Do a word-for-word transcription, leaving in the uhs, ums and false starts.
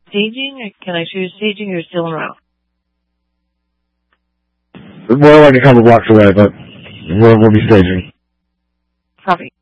staging? Can I choose staging or still en route? We're like a couple blocks away, but we'll, we'll be staging. Copy.